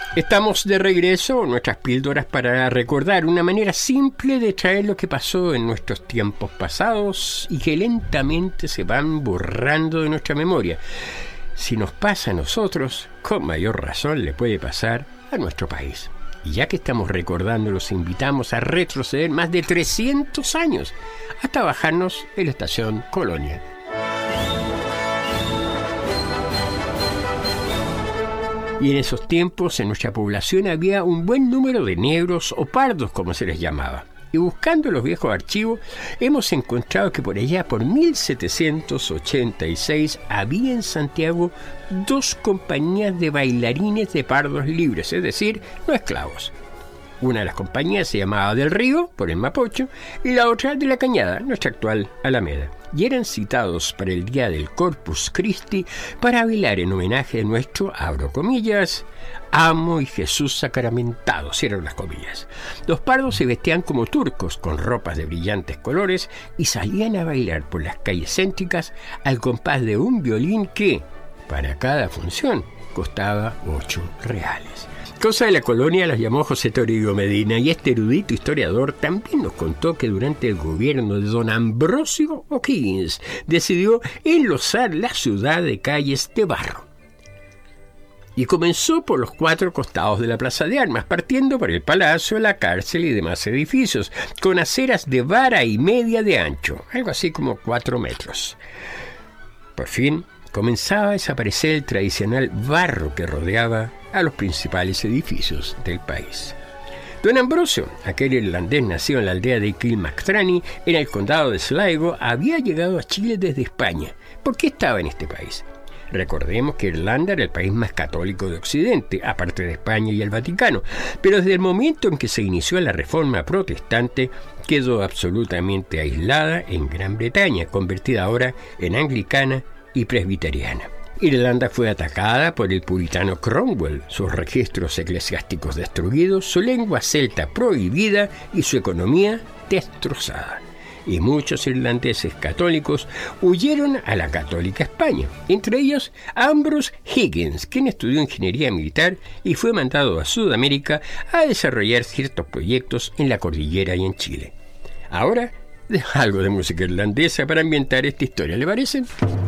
Estamos de regreso, nuestras píldoras para recordar una manera simple de traer lo que pasó en nuestros tiempos pasados y que lentamente se van borrando de nuestra memoria. Si nos pasa a nosotros, con mayor razón le puede pasar a nuestro país. Y ya que estamos recordando, los invitamos a retroceder más de 300 años hasta bajarnos en la estación Colonia. Y en esos tiempos en nuestra población había un buen número de negros o pardos, como se les llamaba. Y buscando los viejos archivos, hemos encontrado que por allá, por 1786, había en Santiago 2 compañías de bailarines de pardos libres, es decir, no esclavos. Una de las compañías se llamaba Del Río, por el Mapocho, y la otra de La Cañada, nuestra actual Alameda. Y eran citados para el día del Corpus Christi para bailar en homenaje de nuestro, abro comillas, amo y Jesús sacramentado, cierro las comillas. Los pardos se vestían como turcos, con ropas de brillantes colores, y salían a bailar por las calles céntricas al compás de un violín que, para cada función, costaba 8 reales. Cosa de la colonia las llamó José Toribio Medina, y este erudito historiador también nos contó que durante el gobierno de don Ambrosio O'Higgins decidió enlosar la ciudad de calles de barro. Y comenzó por los 4 costados de la Plaza de Armas, partiendo por el Palacio, la cárcel y demás edificios, con aceras de vara y media de ancho, algo así como 4 metros. Por fin, comenzaba a desaparecer el tradicional barro que rodeaba a los principales edificios del país. Don Ambrosio, aquel irlandés nacido en la aldea de Kilmacstrani, en el condado de Sligo, había llegado a Chile desde España. ¿Por qué estaba en este país? Recordemos que Irlanda era el país más católico de Occidente, aparte de España y el Vaticano, pero desde el momento en que se inició la Reforma Protestante, quedó absolutamente aislada en Gran Bretaña, convertida ahora en anglicana y presbiteriana. Irlanda fue atacada por el puritano Cromwell, sus registros eclesiásticos destruidos, su lengua celta prohibida y su economía destrozada. Y muchos irlandeses católicos huyeron a la católica España, entre ellos Ambrose Higgins, quien estudió ingeniería militar y fue mandado a Sudamérica a desarrollar ciertos proyectos en la cordillera y en Chile. Ahora, algo de música irlandesa para ambientar esta historia, ¿le parece?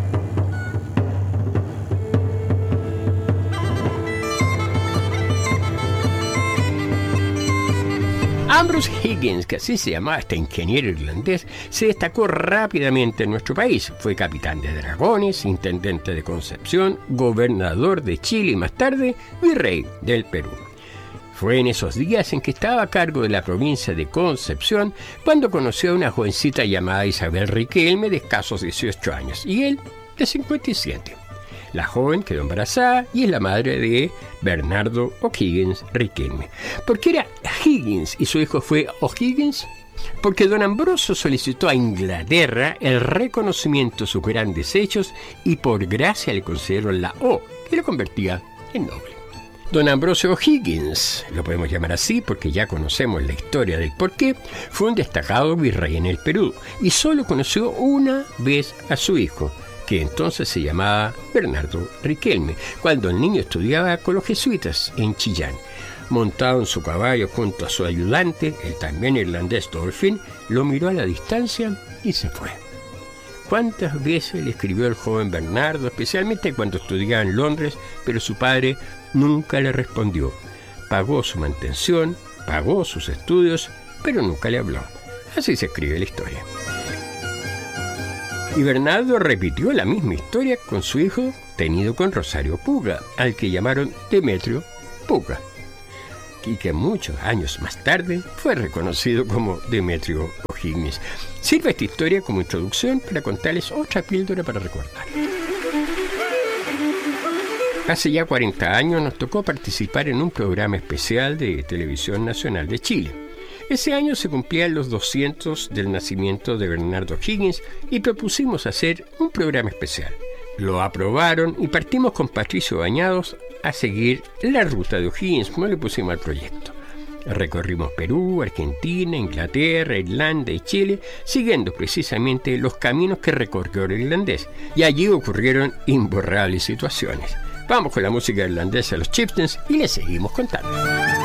Ambrose Higgins, que así se llamaba este ingeniero irlandés, se destacó rápidamente en nuestro país. Fue capitán de dragones, intendente de Concepción, gobernador de Chile y más tarde virrey del Perú. Fue en esos días en que estaba a cargo de la provincia de Concepción cuando conoció a una jovencita llamada Isabel Riquelme de escasos 18 años y él de 57. La joven quedó embarazada y es la madre de Bernardo O'Higgins Riquelme. ¿Por qué era Higgins y su hijo fue O'Higgins? Porque don Ambrosio solicitó a Inglaterra el reconocimiento de sus grandes hechos y por gracia le concedieron la O, que lo convertía en noble. Don Ambrosio O'Higgins, lo podemos llamar así porque ya conocemos la historia del porqué, fue un destacado virrey en el Perú y solo conoció una vez a su hijo, que entonces se llamaba Bernardo Riquelme, cuando el niño estudiaba con los jesuitas en Chillán. Montado en su caballo junto a su ayudante, el también irlandés Dolphin, lo miró a la distancia y se fue. ¿Cuántas veces le escribió el joven Bernardo, especialmente cuando estudiaba en Londres, pero su padre nunca le respondió? Pagó su mantención, pagó sus estudios, pero nunca le habló. Así se escribe la historia. Y Bernardo repitió la misma historia con su hijo tenido con Rosario Puga, al que llamaron Demetrio Puga, y que muchos años más tarde fue reconocido como Demetrio O'Higgins. Sirve esta historia como introducción para contarles otra píldora para recordar. Hace ya 40 años nos tocó participar en un programa especial de Televisión Nacional de Chile. Ese año se cumplían los 200 del nacimiento de Bernardo O'Higgins y propusimos hacer un programa especial. Lo aprobaron y partimos con Patricio Bañados a seguir la ruta de O'Higgins, como le pusimos al proyecto. Recorrimos Perú, Argentina, Inglaterra, Irlanda y Chile, siguiendo precisamente los caminos que recorrió el irlandés. Y allí ocurrieron imborrables situaciones. Vamos con la música irlandesa de los Chieftains y les seguimos contando.